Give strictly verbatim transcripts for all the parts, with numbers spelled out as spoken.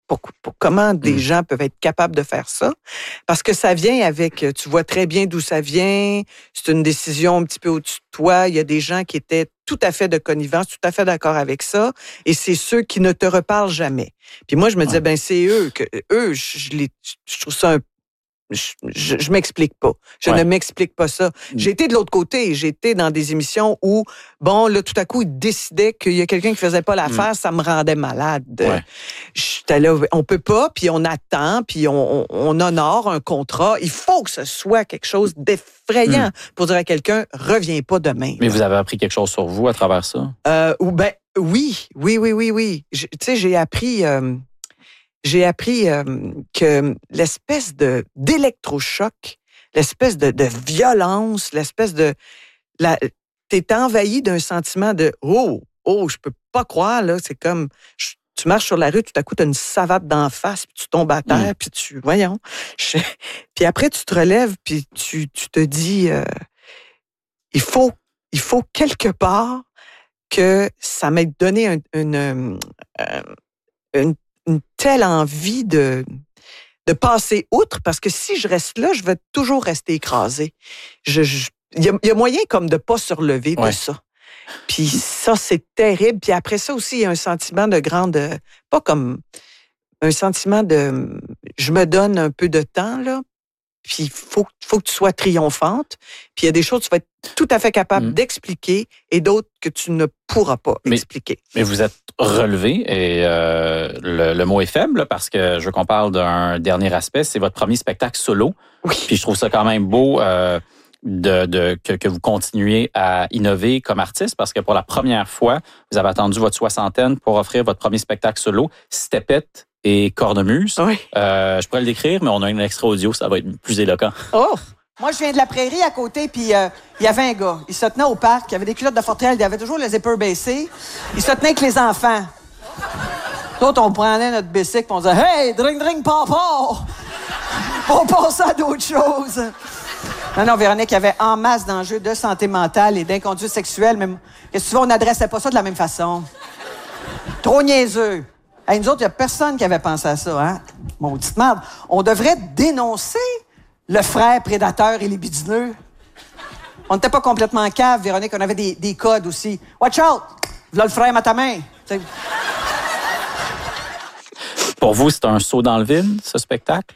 Pour, pour comment des Mm. gens peuvent être capables de faire ça. Parce que ça vient avec, tu vois très bien d'où ça vient, c'est une décision un petit peu au-dessus de toi, il y a des gens qui étaient tout à fait de connivence, tout à fait d'accord avec ça, et c'est ceux qui ne te reparlent jamais. Puis moi, je me disais, Ouais. ben c'est eux, que eux, je, je, les, je trouve ça un Je, je, je m'explique pas. Je Ouais. ne m'explique pas ça. J'ai été de l'autre côté. J'ai été dans des émissions où, bon, là, tout à coup, ils décidaient qu'il y a quelqu'un qui faisait pas l'affaire, ça me rendait malade. Ouais. J'étais là, on peut pas, puis on attend, puis on, on, on honore un contrat. Il faut que ce soit quelque chose d'effrayant pour dire à quelqu'un, reviens pas demain. Mais là. vous avez appris quelque chose sur vous à travers ça? Euh, ou ben, oui, oui, oui, oui, oui. Je- Tu sais, j'ai appris... euh, J'ai appris euh, que l'espèce de d'électrochoc, l'espèce de, de violence, l'espèce de... La, t'es envahi d'un sentiment de « Oh, oh, je peux pas croire, là. » C'est comme... je- tu marches sur la rue, tout à coup, tu as une savate d'en face, puis tu tombes à terre, Mm. puis tu... Voyons. Je- puis après, tu te relèves, puis tu, tu te dis... euh, il faut, il faut quelque part que ça m'ait donné un, une, euh, une une telle envie de, de passer outre, parce que si je reste là, je vais toujours rester écrasée. Je, je, il y a, il y a moyen comme de pas se relever Ouais. de ça. Puis ça, c'est terrible. Puis après ça aussi, il y a un sentiment de grande... Pas comme... Un sentiment de... Je me donne un peu de temps, là. Puis il faut, faut que tu sois triomphante. Puis il y a des choses que tu vas être tout à fait capable Mm. d'expliquer et d'autres que tu ne pourras pas Mais- expliquer. Mais vous êtes relevé et euh, le, le mot est faible parce que je veux qu'on parle d'un dernier aspect. C'est votre premier spectacle solo. Oui. Puis je trouve ça quand même beau euh, de, de, que, que vous continuez à innover comme artiste parce que pour la première fois, vous avez attendu votre soixantaine pour offrir votre premier spectacle solo, Stepette et Cornemuse. Oui. Euh, je pourrais le décrire, mais on a un extrait audio, ça va être plus éloquent. Oh! Moi, je viens de la prairie à côté, puis euh, il y avait un gars. Il se tenait au parc, il avait des culottes de Fortrel, il avait toujours les épaules baissées. Il se tenait avec les enfants. D'autres, on prenait notre bicycle, puis on disait « Hey, drink, drink, papa! » On passait à d'autres choses. Non, non, Véronique, il y avait en masse d'enjeux de santé mentale et d'inconduite sexuelle, mais qu'est-ce que tu veux, on n'adressait pas ça de la même façon. Trop niaiseux. Hey, nous autres, il n'y a personne qui avait pensé à ça, hein? Maudite merde. On devrait dénoncer le frère prédateur et libidineux. On n'était pas complètement cave, Véronique. On avait des, des codes aussi. Watch out! Voilà le frère à ta main. T'sais. Pour vous, c'est un saut dans le vide, ce spectacle?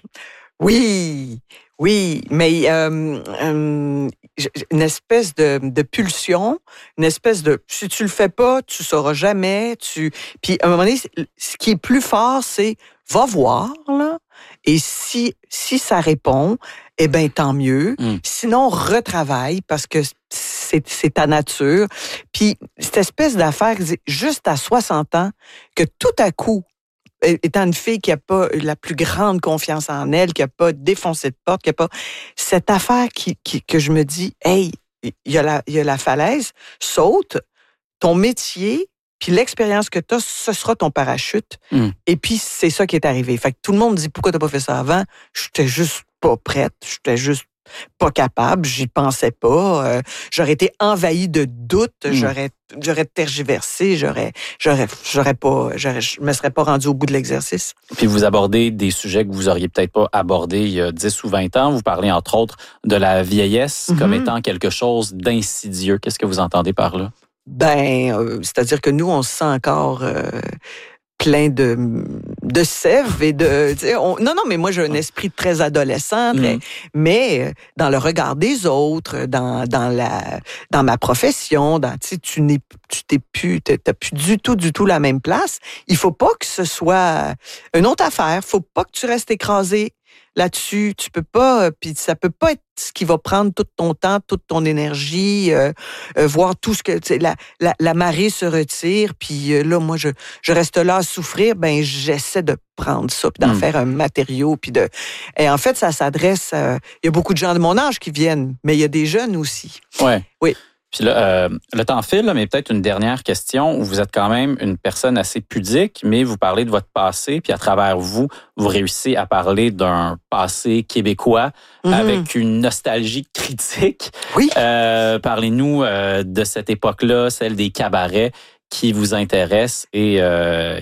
Oui, oui, mais euh, euh, une espèce de, de pulsion, une espèce de si tu le fais pas, tu sauras jamais. Tu puis à un moment donné, ce qui est plus fort, c'est va voir là, et si si ça répond, eh ben tant mieux. Mm. Sinon, retravaille parce que c'est c'est ta nature. Puis cette espèce d'affaire, juste à soixante ans, que tout à coup étant une fille qui n'a pas la plus grande confiance en elle, qui n'a pas défoncé de porte, qui n'a pas... Cette affaire qui, qui, que je me dis, hey, il y, a la, il y a la falaise, saute, ton métier, puis l'expérience que tu as, ce sera ton parachute. Mm. Et puis, c'est ça qui est arrivé. Fait que tout le monde me dit, pourquoi tu n'as pas fait ça avant? J'étais juste pas prête, j'étais juste pas capable, j'y pensais pas. Euh, j'aurais été envahie de doutes, Mm. j'aurais, j'aurais tergiversé, j'aurais, j'aurais, j'aurais pas, j'aurais, je me serais pas rendue au bout de l'exercice. Puis vous abordez des sujets que vous auriez peut-être pas abordés il y a dix ou vingt ans. Vous parlez entre autres de la vieillesse Mm-hmm. comme étant quelque chose d'insidieux. Qu'est-ce que vous entendez par là? Ben, euh, c'est-à-dire que nous, on se sent encore euh, plein de, de sève et de... tu sais, on- non, non, mais moi, j'ai un esprit très adolescent, très- Mm. mais euh, dans le regard des autres, dans, dans, la, dans ma profession, dans, tu sais, tu n'es tu t'es plus, t'as t'as plus du tout, du tout la même place. Il faut pas que ce soit une autre affaire. Faut pas que tu restes écrasé là-dessus. Tu peux pas, euh, puis ça peut pas être ce qui va prendre tout ton temps, toute ton énergie, euh, euh, voir tout ce que, tu sais, la, la, la marée se retire, puis euh, là, moi, je, je reste là à souffrir, ben j'essaie de prendre ça, puis d'en Mm. faire un matériau, puis de... Et en fait, ça s'adresse... euh, il y a beaucoup de gens de mon âge qui viennent, mais il y a des jeunes aussi. Ouais. Oui. Puis là, euh, le temps file, là, mais peut-être une dernière question. Vous êtes quand même une personne assez pudique, mais vous parlez de votre passé, puis à travers vous, vous réussissez à parler d'un passé québécois Mhm. avec une nostalgie critique. Oui. Euh, parlez-nous euh, de cette époque-là, celle des cabarets qui vous intéresse et euh, qui est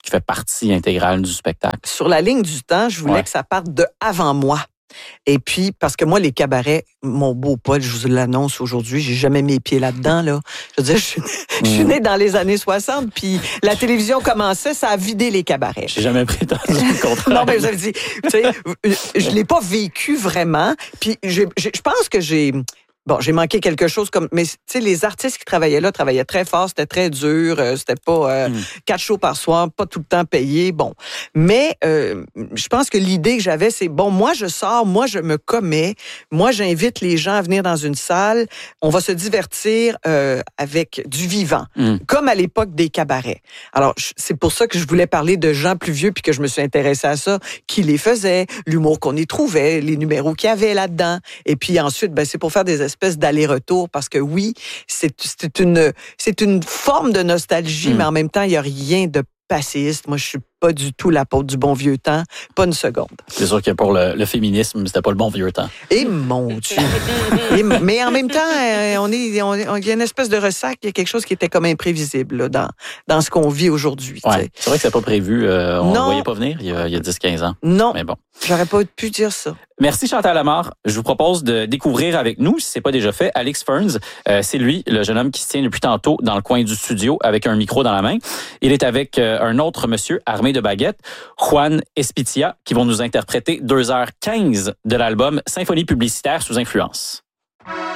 qui fait partie intégrale du spectacle? Sur la ligne du temps, je voulais Ouais. que ça parte de avant moi. Et puis, parce que moi, les cabarets, mon beau Paul, je vous l'annonce aujourd'hui, j'ai jamais mis les pieds là-dedans, là. Je veux dire, je suis, je suis née dans les années soixante, puis la télévision commençait, ça a vidé les cabarets. J'ai jamais prétendu le contraire. Non, mais je dis, tu sais, je l'ai pas vécu vraiment. Puis j'ai- j'ai- je pense que j'ai... Bon, j'ai manqué quelque chose comme... Mais, tu sais, les artistes qui travaillaient là travaillaient très fort, c'était très dur, euh, c'était pas euh, Mm. quatre shows par soir, pas tout le temps payé, bon. Mais euh, je pense que l'idée que j'avais, c'est, bon, moi, je sors, moi, je me commets, moi, j'invite les gens à venir dans une salle, on va se divertir euh, avec du vivant, Mm. comme à l'époque des cabarets. Alors, je- c'est pour ça que je voulais parler de gens plus vieux, puis que je me suis intéressée à ça, qui les faisaient, l'humour qu'on y trouvait, les numéros qu'il y avait là-dedans. Et puis ensuite, ben, c'est pour faire des espèce d'aller-retour parce que oui, c'est, c'est une c'est une forme de nostalgie, Mm. mais en même temps, il n'y a rien de passéiste. Moi, je suis pas du tout l'apôtre du bon vieux temps, pas une seconde. C'est sûr que pour le, le féminisme, c'était pas le bon vieux temps. Et mon Dieu! Et- mais en même temps, euh, on est, on est- on- il y a une espèce de ressac, il y a quelque chose qui était comme imprévisible là, dans, dans ce qu'on vit aujourd'hui. tu Ouais. sais. C'est vrai que c'était pas prévu. Euh, on ne Non. voyait pas venir il y a, il y a dix quinze ans. Non, Mais bon. j'aurais pas pu dire ça. Merci Chantal Lamarre. Je vous propose de découvrir avec nous, si c'est pas déjà fait, Alex Ferns. Euh, c'est lui, le jeune homme qui se tient depuis tantôt dans le coin du studio avec un micro dans la main. Il est avec euh, un autre monsieur armé de baguettes, Juan Espitia, qui vont nous interpréter deux heures quinze de l'album Symphonie publicitaire sous influence.